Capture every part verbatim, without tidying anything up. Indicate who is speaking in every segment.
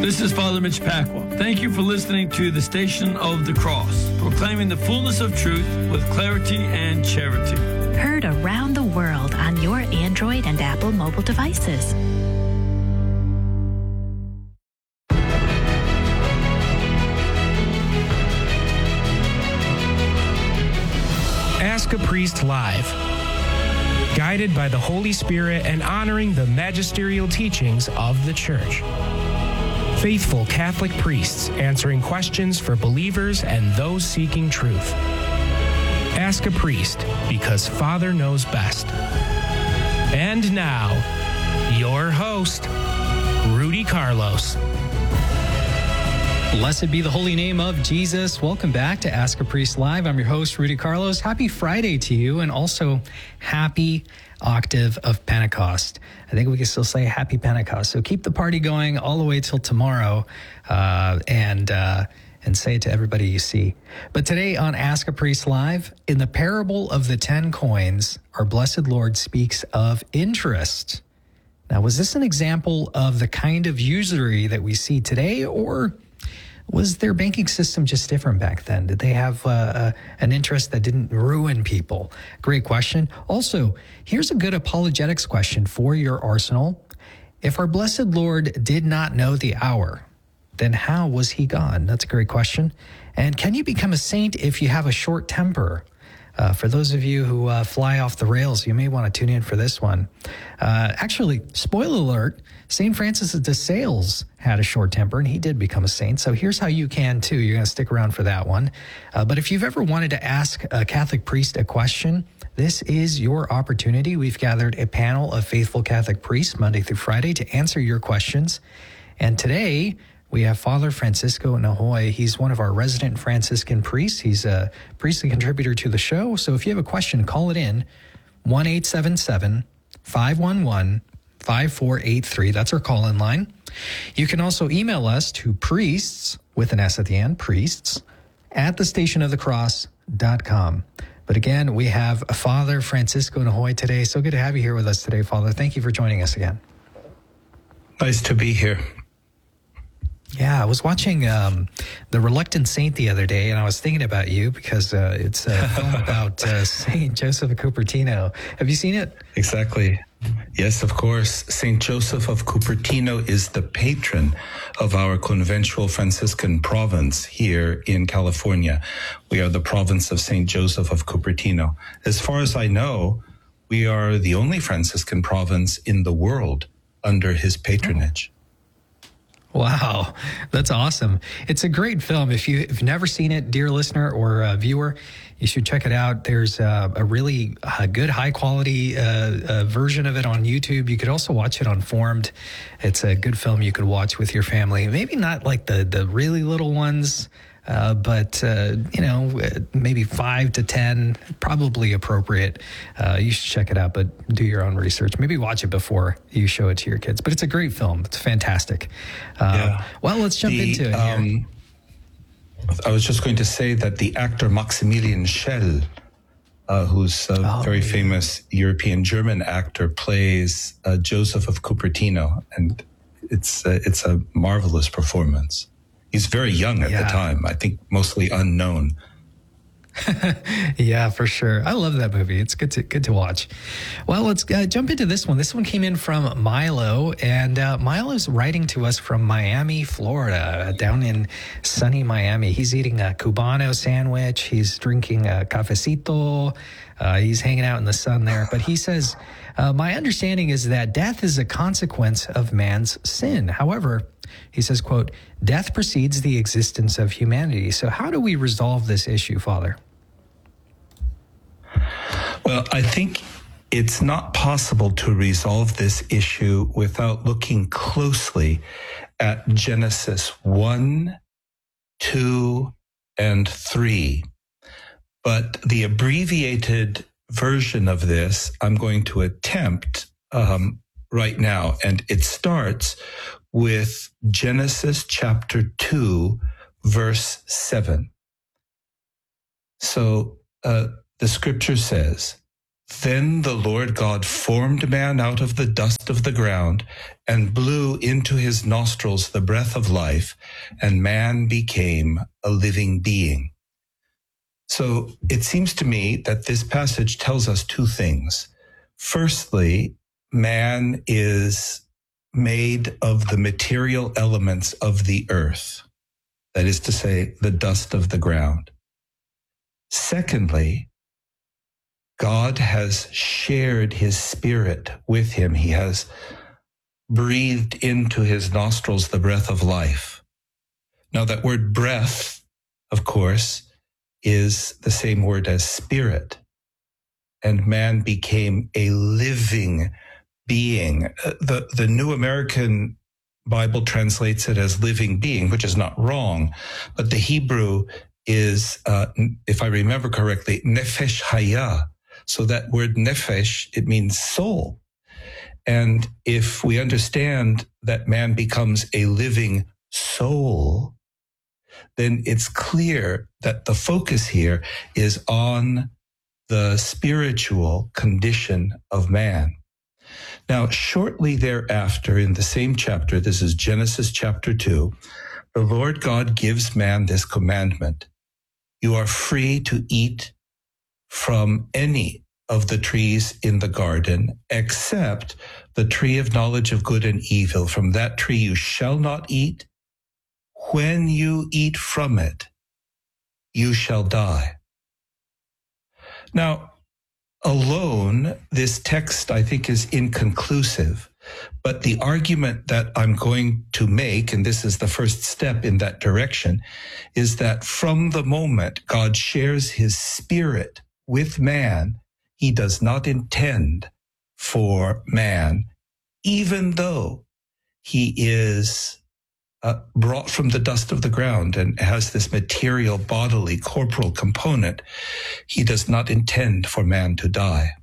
Speaker 1: This is Father Mitch Pacwa. Thank you for listening to the Station of the Cross, proclaiming the fullness of truth with clarity and charity.
Speaker 2: Heard around the world on your Android and Apple mobile devices.
Speaker 3: Ask a Priest Live. Guided by the Holy Spirit and honoring the magisterial teachings of the Church. Faithful Catholic priests answering questions for believers and those seeking truth. Ask a Priest, because Father knows best. And now, your host, Rudy Carlos.
Speaker 4: Blessed be the holy name of Jesus. Welcome back to Ask a Priest Live. I'm your host, Rudy Carlos. Happy Friday to you, and also happy octave of Pentecost. I think we can still say happy Pentecost. So keep the party going all the way till tomorrow, uh, and uh, and say it to everybody you see. But today on Ask a Priest Live, in the parable of the ten coins, our blessed Lord speaks of interest. Now, was this an example of the kind of usury that we see today, or was their banking system just different back then? Did they have uh, uh, an interest that didn't ruin people? Great question. Also, here's a good apologetics question for your arsenal. If our blessed Lord did not know the hour, then how was he gone? That's a great question. And can you become a saint if you have a short temper? Uh, for those of you who uh, fly off the rails, you may want to tune in for this one. Uh, actually, spoiler alert, Saint Francis de Sales had a short temper, and he did become a saint. So here's how you can, too. You're going to stick around for that one. Uh, but if you've ever wanted to ask a Catholic priest a question, this is your opportunity. We've gathered a panel of faithful Catholic priests Monday through Friday to answer your questions. And today, we have Father Francisco Nahoy. He's one of our resident Franciscan priests. He's a priestly contributor to the show. So if you have a question, call it in, one eight seven seven, five one one, five four eight three. That's our call-in line. You can also email us to priests, with an S at the end, priests, at the station of the cross dot com. But again, we have Father Francisco Nahoy today. So good to have you here with us today, Father. Thank you for joining us again.
Speaker 5: Nice to be here.
Speaker 4: Yeah, I was watching um, The Reluctant Saint the other day, and I was thinking about you because uh, it's a film about uh, Saint Joseph of Cupertino. Have you seen it?
Speaker 5: Exactly. Yes, of course. Saint Joseph of Cupertino is the patron of our conventual Franciscan province here in California. We are the province of Saint Joseph of Cupertino. As far as I know, we are the only Franciscan province in the world under his patronage.
Speaker 4: Oh. Wow, that's awesome. It's a great film. If you've never seen it, dear listener or uh, viewer, you should check it out. There's uh, a really uh, good, high-quality uh, uh, version of it on YouTube. You could also watch it on Formed. It's a good film you could watch with your family. Maybe not like the, the really little ones, uh, but, uh, you know, maybe five to ten, probably appropriate. Uh, you should check it out, but do your own research. Maybe watch it before you show it to your kids. But it's a great film. It's fantastic. Uh, yeah. Well, let's jump
Speaker 5: the,
Speaker 4: into it
Speaker 5: um,
Speaker 4: here.
Speaker 5: I was just going to say that the actor Maximilian Schell, uh, who's a oh, very yeah. famous European German actor, plays uh, Joseph of Cupertino, and it's uh, it's a marvelous performance. He's very young at yeah. the time, I think mostly unknown.
Speaker 4: Yeah, for sure. I love that movie. It's good to good to watch. Well, let's uh, jump into this one. This one came in from Milo, and uh, Milo's writing to us from Miami, Florida, down in sunny Miami. He's eating a Cubano sandwich. He's drinking a cafecito. Uh, he's hanging out in the sun there. But he says, uh, my understanding is that death is a consequence of man's sin. However, he says, quote, death precedes the existence of humanity. So how do we resolve this issue, Father?
Speaker 5: Well, I think it's not possible to resolve this issue without looking closely at Genesis one, two, and three. But the abbreviated version of this, I'm going to attempt um, right now. And it starts with Genesis chapter two, verse seven. So uh, the scripture says, Then the Lord God formed man out of the dust of the ground and blew into his nostrils the breath of life, and man became a living being. So it seems to me that this passage tells us two things. Firstly, man is made of the material elements of the earth, that is to say, the dust of the ground. Secondly, God has shared his spirit with him. He has breathed into his nostrils the breath of life. Now, that word breath, of course, is the same word as spirit. And man became a living being. The, the New American Bible translates it as living being, which is not wrong. But the Hebrew is, uh, if I remember correctly, nefesh haya. So that word nefesh, it means soul. And if we understand that man becomes a living soul, then it's clear that the focus here is on the spiritual condition of man. Now, shortly thereafter, in the same chapter, this is Genesis chapter two, the Lord God gives man this commandment. You are free to eat from any of the trees in the garden, except the tree of knowledge of good and evil. From that tree you shall not eat. When you eat from it, you shall die. Now, alone, this text, I think, is inconclusive. But the argument that I'm going to make, and this is the first step in that direction, is that from the moment God shares his spirit with man, he does not intend for man, even though he is uh, brought from the dust of the ground and has this material, bodily, corporal component, he does not intend for man to die.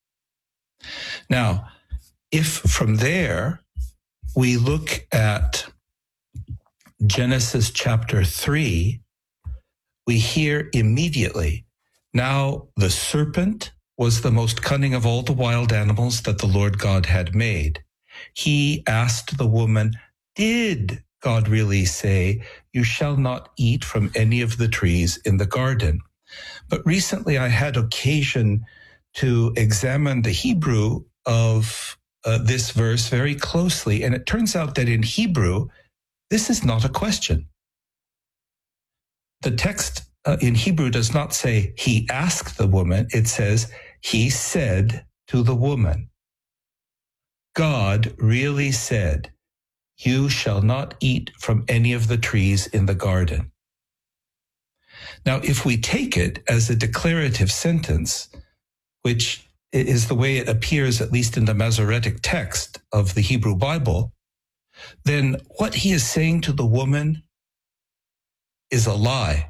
Speaker 5: Now, if from there we look at Genesis chapter three, we hear immediately, now the serpent was the most cunning of all the wild animals that the Lord God had made. He asked the woman, did God really say, you shall not eat from any of the trees in the garden? But recently I had occasion to examine the Hebrew of uh, this verse very closely, and it turns out that in Hebrew, this is not a question. The text uh, in Hebrew does not say, he asked the woman. It says, he said to the woman. God really said, you shall not eat from any of the trees in the garden. Now, if we take it as a declarative sentence, which is the way it appears, at least in the Masoretic text of the Hebrew Bible, then what he is saying to the woman is a lie.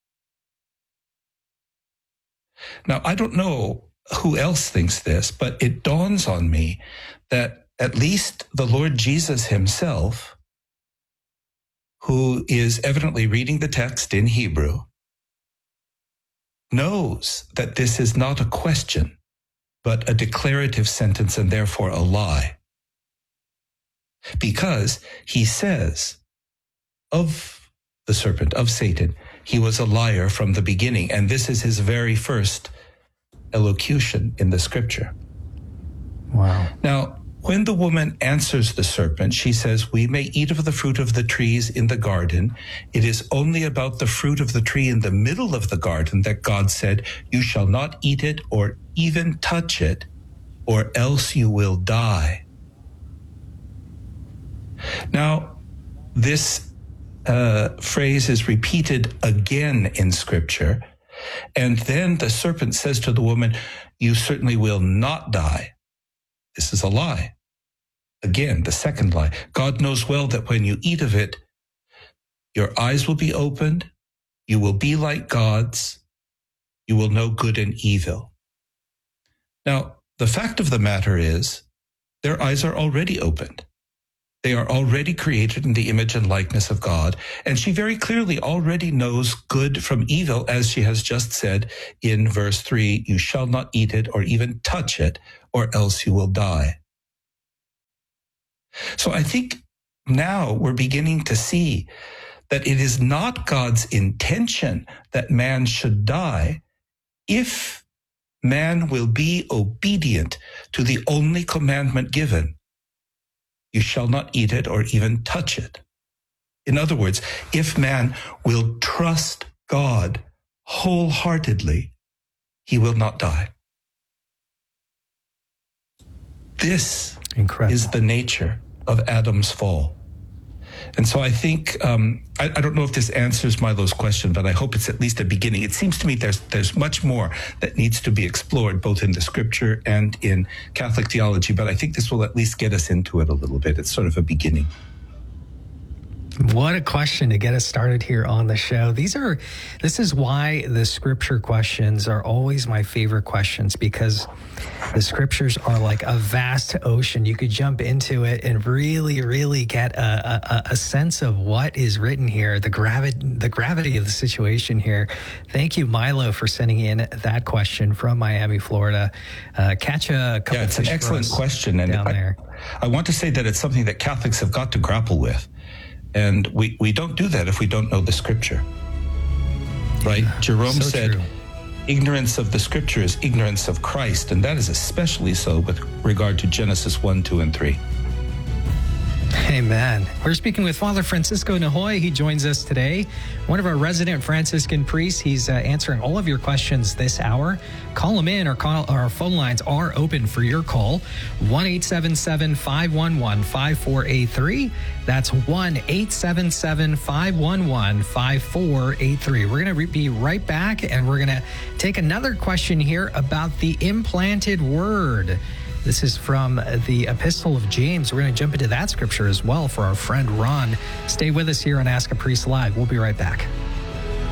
Speaker 5: Now, I don't know who else thinks this, but it dawns on me that at least the Lord Jesus himself, who is evidently reading the text in Hebrew, knows that this is not a question, but a declarative sentence and therefore a lie. Because he says of the serpent, of Satan, he was a liar from the beginning. And this is his very first elocution in the scripture.
Speaker 4: Wow.
Speaker 5: Now, when the woman answers the serpent, she says, we may eat of the fruit of the trees in the garden. It is only about the fruit of the tree in the middle of the garden that God said, you shall not eat it or even touch it, or else you will die. Now, this uh, phrase is repeated again in Scripture. And then the serpent says to the woman, you certainly will not die. This is a lie. Again, the second lie. God knows well that when you eat of it, your eyes will be opened, you will be like gods, you will know good and evil. Now, the fact of the matter is, their eyes are already opened. They are already created in the image and likeness of God. And she very clearly already knows good from evil, as she has just said in verse three, you shall not eat it or even touch it, or else you will die. So I think now we're beginning to see that it is not God's intention that man should die if man will be obedient to the only commandment given. You shall not eat it or even touch it. In other words, if man will trust God wholeheartedly, he will not die. This
Speaker 4: Incredible.
Speaker 5: is the nature of Adam's fall. And so I think, um, I, I don't know if this answers Milo's question, but I hope it's at least a beginning. It seems to me there's there's much more that needs to be explored, both in the scripture and in Catholic theology, but I think this will at least get us into it a little bit. It's sort of a beginning.
Speaker 4: What a question to get us started here on the show. These are, this is why the scripture questions are always my favorite questions, because the scriptures are like a vast ocean. You could jump into it and really, really get a, a, a sense of what is written here, the gravity, the gravity of the situation here. Thank you, Milo, for sending in that question from Miami, Florida. Uh, catch a couple
Speaker 5: Yeah, it's an excellent question. And
Speaker 4: down
Speaker 5: I,
Speaker 4: there.
Speaker 5: I want to say that it's something that Catholics have got to grapple with. And we, we don't do that if we don't know the scripture, right? Yeah, Jerome so said, true. Ignorance of the scripture is ignorance of Christ. And that is especially so with regard to Genesis one, two, and three.
Speaker 4: Amen. We're speaking with Father Francisco Nahoy. He joins us today, one of our resident Franciscan priests. He's uh, answering all of your questions this hour. Call him in. Or call, our phone lines are open for your call. one eight seven seven, five one one, five four eight three. That's one eight seven seven, five one one, five four eight three. We're going to re- be right back, and we're going to take another question here about the implanted word. This is from the Epistle of James. We're going to jump into that scripture as well for our friend Ron. Stay with us here on Ask a Priest Live. We'll be right back.